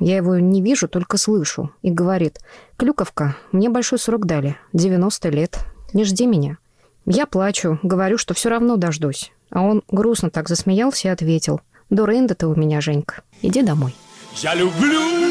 Я его не вижу, только слышу. И говорит: «Клюковка, мне большой срок дали. 90 лет. Не жди меня». Я плачу, говорю, что все равно дождусь. А он грустно так засмеялся и ответил: «Дурында ты у меня, Женька. Иди домой». Я люблю